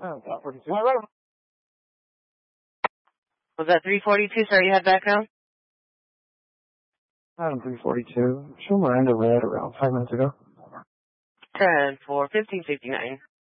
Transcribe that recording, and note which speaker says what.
Speaker 1: Oh, 42. All right.
Speaker 2: Was that 342? Sorry, you had background?
Speaker 1: I'm 342. Show Miranda red around 5 minutes ago.
Speaker 2: 10 for 1559.